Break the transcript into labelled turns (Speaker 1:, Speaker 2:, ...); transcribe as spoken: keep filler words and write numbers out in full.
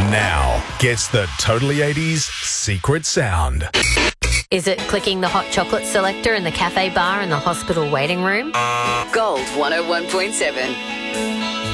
Speaker 1: now gets the Totally eighties secret sound.
Speaker 2: Is it clicking the hot chocolate selector in the cafe bar in the hospital waiting room?
Speaker 3: Gold one oh one point seven.